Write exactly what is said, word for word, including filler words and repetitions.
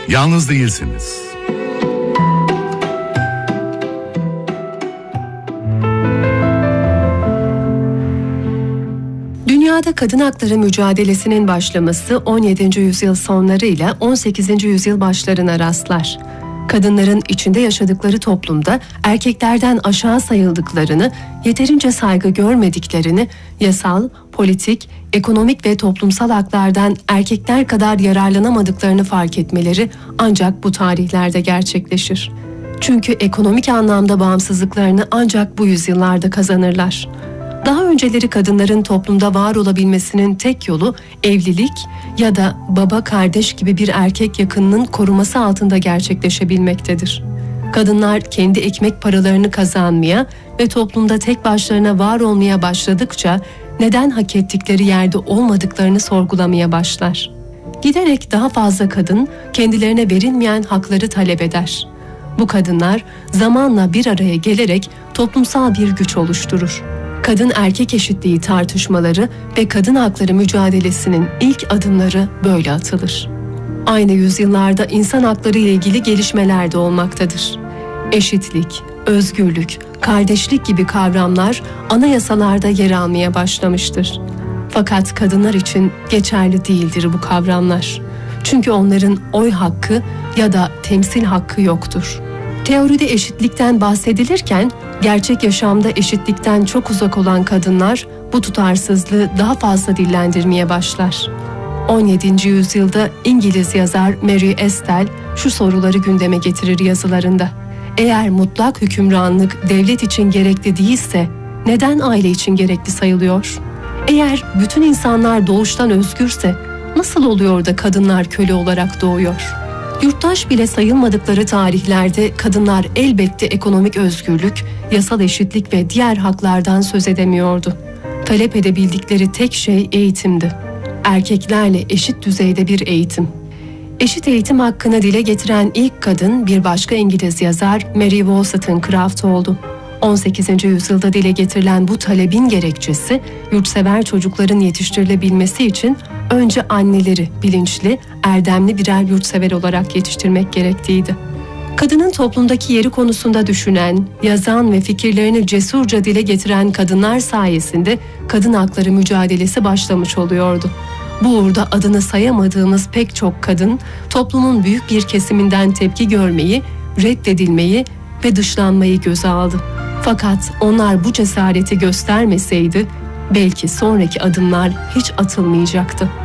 Yalnız değilsiniz. Dünyada kadın hakları mücadelesinin başlaması on yedinci yüzyıl sonları ile on sekizinci yüzyıl başlarına rastlar. Kadınların içinde yaşadıkları toplumda erkeklerden aşağı sayıldıklarını, yeterince saygı görmediklerini, yasal, politik, ekonomik ve toplumsal haklardan erkekler kadar yararlanamadıklarını fark etmeleri ancak bu tarihlerde gerçekleşir. Çünkü ekonomik anlamda bağımsızlıklarını ancak bu yüzyıllarda kazanırlar. Daha önceleri kadınların toplumda var olabilmesinin tek yolu evlilik ya da baba kardeş gibi bir erkek yakınının koruması altında gerçekleşebilmektedir. Kadınlar kendi ekmek paralarını kazanmaya ve toplumda tek başlarına var olmaya başladıkça neden hak ettikleri yerde olmadıklarını sorgulamaya başlar. Giderek daha fazla kadın kendilerine verilmeyen hakları talep eder. Bu kadınlar zamanla bir araya gelerek toplumsal bir güç oluşturur. Kadın erkek eşitliği tartışmaları ve kadın hakları mücadelesinin ilk adımları böyle atılır. Aynı yüzyıllarda insan hakları ile ilgili gelişmeler de olmaktadır. Eşitlik, özgürlük, kardeşlik gibi kavramlar anayasalarda yer almaya başlamıştır. Fakat kadınlar için geçerli değildir bu kavramlar. Çünkü onların oy hakkı ya da temsil hakkı yoktur. Teoride eşitlikten bahsedilirken gerçek yaşamda eşitlikten çok uzak olan kadınlar bu tutarsızlığı daha fazla dillendirmeye başlar. on yedinci yüzyılda İngiliz yazar Mary Estelle şu soruları gündeme getirir yazılarında. Eğer mutlak hükümranlık devlet için gerekli değilse neden aile için gerekli sayılıyor? Eğer bütün insanlar doğuştan özgürse nasıl oluyor da kadınlar köle olarak doğuyor? Yurttaş bile sayılmadıkları tarihlerde kadınlar elbette ekonomik özgürlük, yasal eşitlik ve diğer haklardan söz edemiyordu. Talep edebildikleri tek şey eğitimdi. Erkeklerle eşit düzeyde bir eğitim. Eşit eğitim hakkını dile getiren ilk kadın bir başka İngiliz yazar Mary Wollstonecraft oldu. on sekizinci yüzyılda dile getirilen bu talebin gerekçesi, yurtsever çocukların yetiştirilebilmesi için önce anneleri bilinçli, erdemli birer yurtsever olarak yetiştirmek gerektiğiydi. Kadının toplumdaki yeri konusunda düşünen, yazan ve fikirlerini cesurca dile getiren kadınlar sayesinde kadın hakları mücadelesi başlamış oluyordu. Bu uğurda adını sayamadığımız pek çok kadın, toplumun büyük bir kesiminden tepki görmeyi, reddedilmeyi ve dışlanmayı göze aldı. Fakat onlar bu cesareti göstermeseydi belki sonraki adımlar hiç atılmayacaktı.